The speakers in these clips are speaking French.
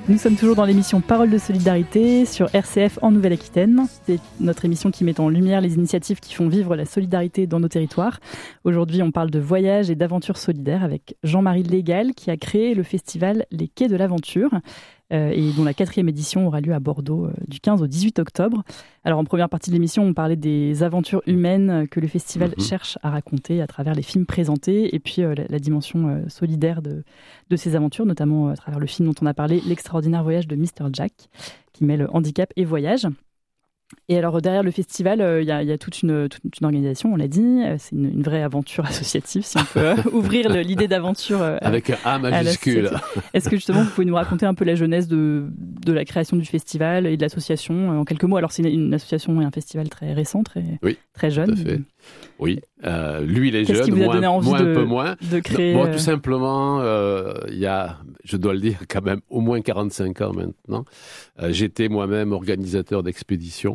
Nous sommes toujours dans l'émission Parole de solidarité sur RCF en Nouvelle-Aquitaine. C'est notre émission qui met en lumière les initiatives qui font vivre la solidarité dans nos territoires. Aujourd'hui, on parle de voyage et d'aventure solidaire avec Jean-Marie Légal qui a créé le festival Les Quais de l'Aventure et dont la 4e édition aura lieu à Bordeaux du 15 au 18 octobre. Alors en première partie de l'émission, on parlait des aventures humaines que le festival cherche à raconter à travers les films présentés et puis la dimension solidaire de ces aventures, notamment à travers le film dont on a parlé, L'extraordinaire voyage de Mr. Jack, qui mêle handicap et voyage. Et alors derrière le festival, il y a toute une organisation, on l'a dit, c'est une vraie aventure associative, si on peut ouvrir l'idée d'aventure avec un A majuscule. Est-ce que justement vous pouvez nous raconter un peu la genèse de la création du festival et de l'association en quelques mots? Alors c'est une association et un festival très récent, très jeune. Tout à fait. Oui, lui il est jeune, qui vous a donné envie un peu moins. De créer Tout simplement, il y a, je dois le dire, quand même au moins 45 ans maintenant, j'étais moi-même organisateur d'expéditions.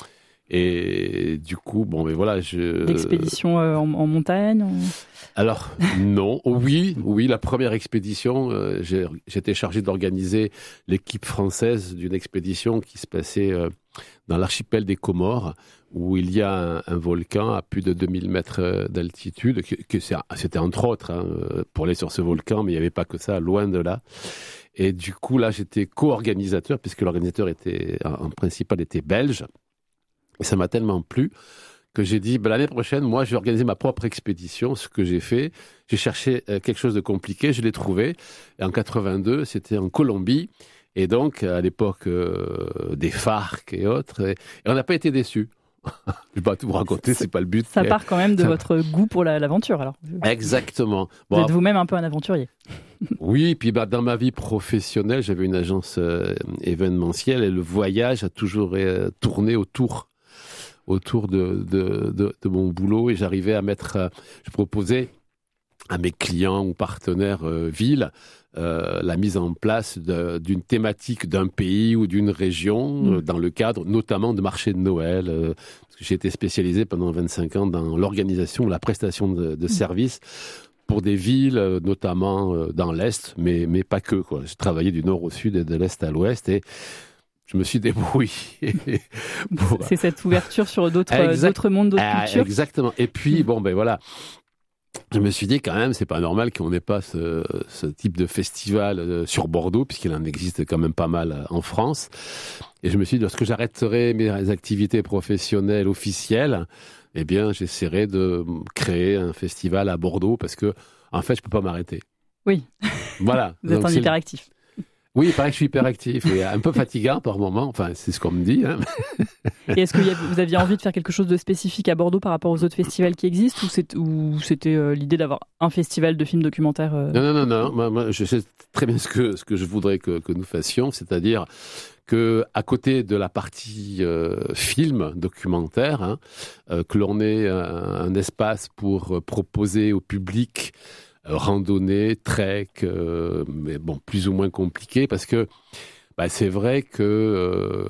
Et du coup, D'expéditions en montagne Alors, non. Oui, la première expédition, j'étais chargé d'organiser l'équipe française d'une expédition qui se passait dans l'archipel des Comores, où il y a un volcan à plus de 2000 mètres d'altitude, c'était entre autres pour aller sur ce volcan, mais il n'y avait pas que ça, loin de là. Et du coup, là, j'étais co-organisateur, puisque l'organisateur en principal était belge. Et ça m'a tellement plu que j'ai dit, l'année prochaine, moi, je vais organiser ma propre expédition. Ce que j'ai fait, j'ai cherché quelque chose de compliqué, je l'ai trouvé. Et en 82, c'était en Colombie. Et donc, à l'époque des FARC et autres, et on n'a pas été déçus. Je ne vais pas tout vous raconter, c'est pas le but. Ça part quand même de votre goût pour l'aventure, alors. Exactement. Vous êtes vous-même un peu un aventurier. Oui, puis dans ma vie professionnelle, j'avais une agence événementielle et le voyage a toujours tourné autour de mon boulot, et j'arrivais à je proposais à mes clients ou partenaires villes la mise en place d'une thématique d'un pays ou d'une région dans le cadre notamment de marchés de Noël, parce que j'ai été spécialisé pendant 25 ans dans l'organisation, la prestation de services pour des villes, notamment dans l'Est, mais pas que, quoi. J'ai travaillé du nord au sud et de l'Est à l'Ouest, et je me suis débrouillé. C'est cette ouverture sur d'autres mondes, d'autres cultures. Exactement. Et puis, voilà. Je me suis dit quand même, c'est pas normal qu'on n'ait pas ce type de festival sur Bordeaux, puisqu'il en existe quand même pas mal en France. Et je me suis dit, lorsque j'arrêterai mes activités professionnelles officielles, eh bien, j'essaierai de créer un festival à Bordeaux, parce que, en fait, je peux pas m'arrêter. Oui. Voilà. Vous êtes un hyperactif. Oui, il paraît que je suis hyperactif, et un peu fatigant par moment, enfin c'est ce qu'on me dit. Et est-ce que vous aviez envie de faire quelque chose de spécifique à Bordeaux par rapport aux autres festivals qui existent, ou c'était l'idée d'avoir un festival de films documentaires Non. Moi, je sais très bien ce que je voudrais que nous fassions, c'est-à-dire que à côté de la partie film documentaire, que l'on ait un espace pour proposer au public randonnée, trek, mais plus ou moins compliqué, parce que c'est vrai que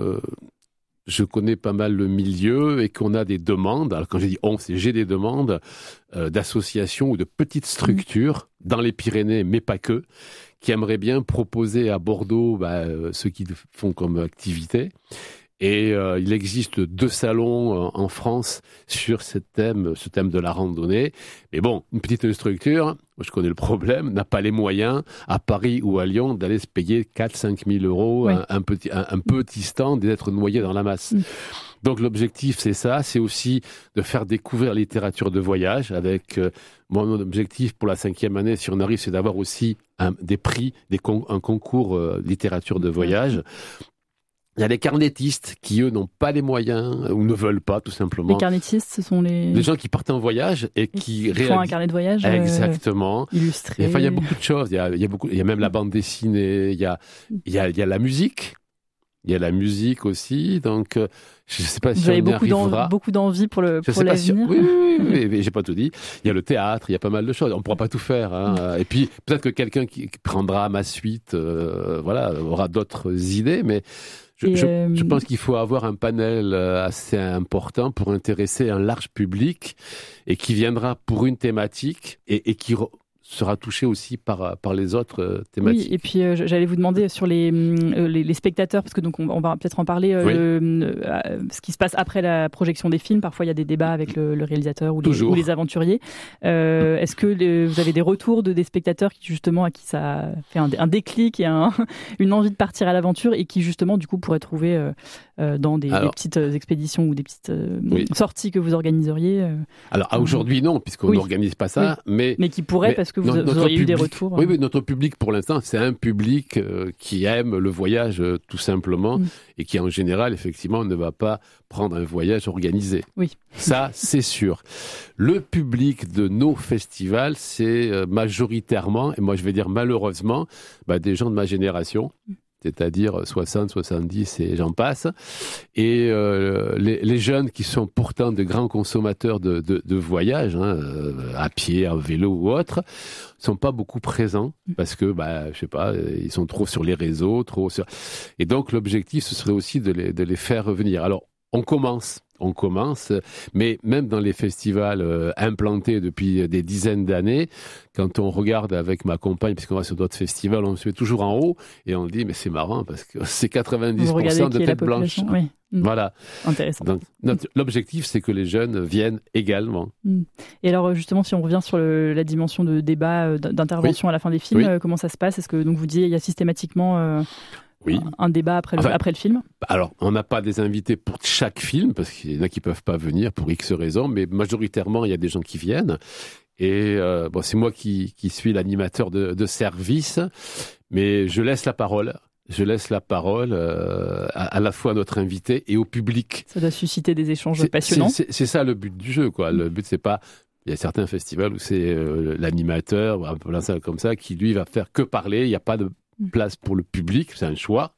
je connais pas mal le milieu et qu'on a des demandes. Alors quand j'ai dit j'ai des demandes d'associations ou de petites structures dans les Pyrénées, mais pas que, qui aimeraient bien proposer à Bordeaux ce qu'ils font comme activité. Et il existe 2 salons en France sur ce thème de la randonnée. Mais une petite structure, je connais le problème, n'a pas les moyens, à Paris ou à Lyon, d'aller se payer 4-5 000 euros, ouais. un petit stand, et d'être noyé dans la masse. Donc l'objectif, c'est ça, c'est aussi de faire découvrir la littérature de voyage. Avec mon objectif pour la 5e année, si on arrive, c'est d'avoir aussi des prix, un concours littérature de voyage. Il y a les carnétistes qui, eux, n'ont pas les moyens ou ne veulent pas, tout simplement. Les carnétistes, ce sont les gens qui partent en voyage et qui font un carnet de voyage exactement. Illustré. Il y a beaucoup de choses. Il y a même la bande dessinée. Il y a la musique. Il y a la musique aussi. Donc, je ne sais pas si on y arrivera. Beaucoup d'envie pour l'avenir. Oui, j'ai pas tout dit. Il y a le théâtre. Il y a pas mal de choses. On ne pourra pas tout faire. Et puis, peut-être que quelqu'un qui prendra ma suite, aura d'autres idées, mais. Je pense qu'il faut avoir un panel assez important pour intéresser un large public et qui viendra pour une thématique et qui sera touché aussi par les autres thématiques. Oui, et puis j'allais vous demander sur les spectateurs, parce que donc on va peut-être en parler, ce qui se passe après la projection des films. Parfois, il y a des débats avec le réalisateur ou les aventuriers. Est-ce que vous avez des retours des spectateurs à qui ça fait un déclic et une envie de partir à l'aventure et qui justement du coup pourraient trouver dans des petites expéditions ou des petites sorties que vous organiseriez Alors aujourd'hui non, puisqu'on n'organise pas ça, mais qui pourrait parce que vous auriez eu des retours. Oui, notre public pour l'instant c'est un public qui aime le voyage tout simplement et qui en général effectivement ne va pas prendre un voyage organisé. Oui. Ça c'est sûr. Le public de nos festivals c'est majoritairement, et moi je vais dire malheureusement, des gens de ma génération. C'est-à-dire 60, 70 et j'en passe. Et les jeunes qui sont pourtant de grands consommateurs de voyages, à pied, à vélo ou autre, sont pas beaucoup présents parce que, je sais pas, ils sont trop sur les réseaux, Et donc l'objectif, ce serait aussi de les faire revenir. Alors, on commence, mais même dans les festivals implantés depuis des dizaines d'années, quand on regarde avec ma compagne, puisqu'on va sur d'autres festivals, on se met toujours en haut et on dit, mais c'est marrant parce que c'est 90% de têtes blanches. Oui. Voilà. Intéressant. Donc, l'objectif, c'est que les jeunes viennent également. Et alors, justement, si on revient sur la dimension de débat, d'intervention à la fin des films, comment ça se passe ? Est-ce que, donc, vous disiez, il y a systématiquement... un débat après le film. Alors, on n'a pas des invités pour chaque film, parce qu'il y en a qui ne peuvent pas venir pour X raisons, mais majoritairement, il y a des gens qui viennent. Et c'est moi qui suis l'animateur de service, mais je laisse la parole. À la fois à notre invité et au public. Ça doit susciter des échanges passionnants. C'est ça le but du jeu, quoi. Le but, c'est pas... Il y a certains festivals où c'est l'animateur, un peu comme ça, qui lui va faire que parler. Il n'y a pas de place pour le public, c'est un choix.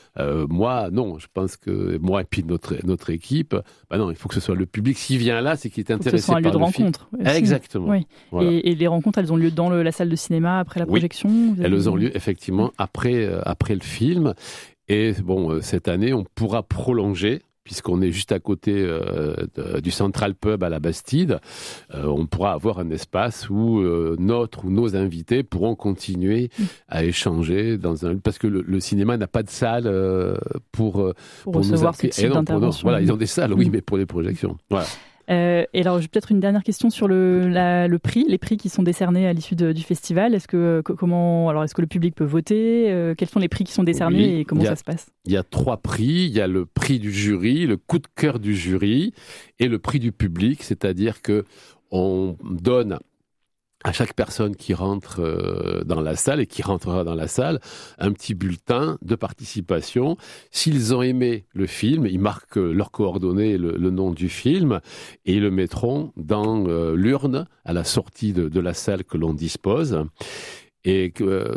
Moi, non, je pense que moi et puis notre équipe, non, il faut que ce soit le public. S'il vient là, c'est qu'il est intéressé par le film. Ce soit un lieu de rencontre. Exactement. Oui. Voilà. Et les rencontres, elles ont lieu dans la salle de cinéma après la projection. Elles ont lieu effectivement après le film. Et cette année, on pourra prolonger. Puisqu'on est juste à côté du Central Pub à la Bastide, on pourra avoir un espace où nos invités pourront continuer à échanger parce que le cinéma n'a pas de salle pour recevoir ce type d'intervention. Voilà, ils ont des salles, oui, mais pour les projections. Voilà. Et alors, j'ai peut-être une dernière question sur le prix, les prix qui sont décernés à l'issue du festival. Est-ce que le public peut voter ? Quels sont les prix qui sont décernés et comment ça se passe ? Il y a 3 prix. Il y a le prix du jury, le coup de cœur du jury et le prix du public. C'est-à-dire que on donne à chaque personne qui rentre dans la salle et qui rentrera dans la salle, un petit bulletin de participation. S'ils ont aimé le film, ils marquent leurs coordonnées, le nom du film, et ils le mettront dans l'urne à la sortie de la salle que l'on dispose. Et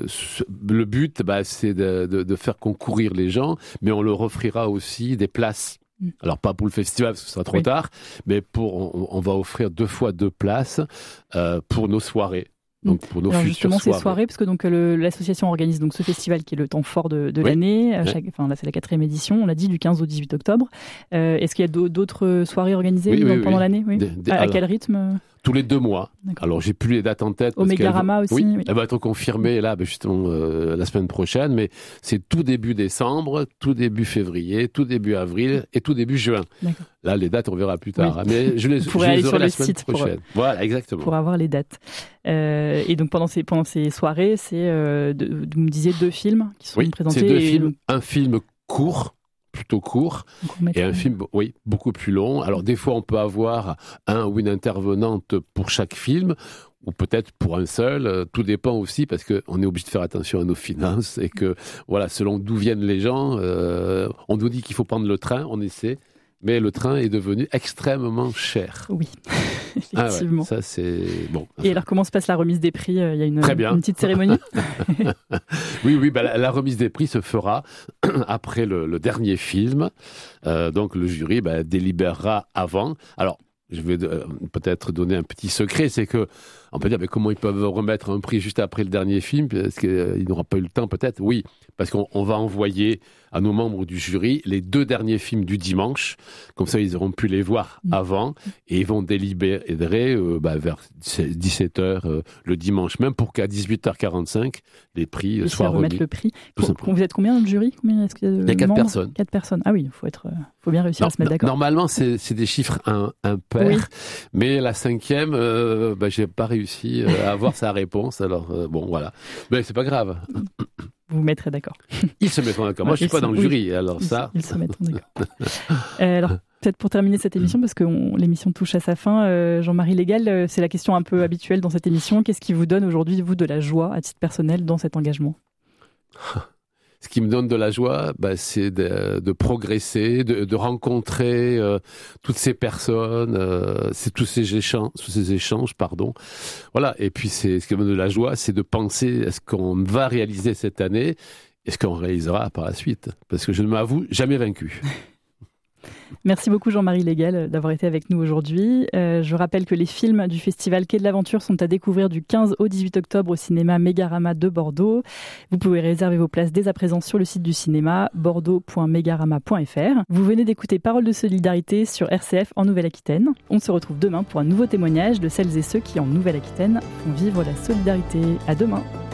le but, c'est de faire concourir les gens, mais on leur offrira aussi des places. Alors pas pour le festival parce que ce sera trop tard, mais on va offrir 2 fois 2 places pour nos soirées. Donc pour nos futures justement soirées. Ces soirées, parce que donc l'association organise donc ce festival qui est le temps fort de l'année. Là c'est la 4e édition, on l'a dit, du 15 au 18 octobre. Est-ce qu'il y a d'autres soirées organisées pendant l'année ? À quel rythme ? Tous les 2 mois. D'accord. Alors, j'ai plus les dates en tête. Omégarama aussi. Oui, elle va être confirmée là, justement, la semaine prochaine. Mais c'est tout début décembre, tout début février, tout début avril et tout début juin. D'accord. Là, les dates, on verra plus tard. Oui. Mais je les aurai la semaine prochaine. Voilà, exactement. Pour avoir les dates. Et donc, pendant ces soirées, c'est, vous me disiez 2 films qui sont présentés. C'est 2 films. Un film plutôt court, et un film, beaucoup plus long. Alors, des fois, on peut avoir un ou une intervenante pour chaque film, ou peut-être pour un seul. Tout dépend aussi, parce qu'on est obligé de faire attention à nos finances, et que, selon d'où viennent les gens, on nous dit qu'il faut prendre le train, on essaie, mais le train est devenu extrêmement cher. Oui, effectivement. Ça, c'est bon. Et alors, comment se passe la remise des prix ? Il y a une petite cérémonie ? Oui, la remise des prix se fera après le dernier film. Donc, le jury délibérera avant. Alors, je vais peut-être donner un petit secret, c'est que On peut dire, mais comment ils peuvent remettre un prix juste après le dernier film? Est-ce qu'ils n'auront pas eu le temps, peut-être? Oui, parce qu'on va envoyer à nos membres du jury les 2 derniers films du dimanche. Comme ça, ils auront pu les voir avant et ils vont délibérer vers 17h le dimanche, même pour qu'à 18h45, les prix soient remis. Le prix. Vous êtes combien dans le jury? Combien est-ce qu'il y a 4 personnes. 4 personnes. Ah oui, il faut bien réussir à se mettre d'accord. Normalement, c'est des chiffres impairs, mais la 5e, j'ai pas réussi à avoir sa réponse. Alors voilà, mais c'est pas grave. Vous vous mettrez d'accord. Ils se mettront d'accord. Moi, je suis pas dans le jury, alors ça. Ils se mettront d'accord. Alors, peut-être pour terminer cette émission, parce que l'émission touche à sa fin, Jean-Marie Légal, c'est la question un peu habituelle dans cette émission. Qu'est-ce qui vous donne aujourd'hui, vous, de la joie à titre personnel dans cet engagement? Ce qui me donne de la joie, c'est de progresser, de rencontrer toutes ces personnes, tous ces échanges, pardon. Voilà. Et puis, ce qui me donne de la joie, c'est de penser à ce qu'on va réaliser cette année et ce qu'on réalisera par la suite. Parce que je ne m'avoue jamais vaincu. Merci beaucoup Jean-Marie Légal d'avoir été avec nous aujourd'hui. Je rappelle que les films du festival Quai de l'Aventure sont à découvrir du 15 au 18 octobre au cinéma Mégarama de Bordeaux. Vous pouvez réserver vos places dès à présent sur le site du cinéma bordeaux.megarama.fr. Vous venez d'écouter Paroles de solidarité sur RCF en Nouvelle-Aquitaine. On se retrouve demain pour un nouveau témoignage de celles et ceux qui en Nouvelle-Aquitaine font vivre la solidarité. À demain.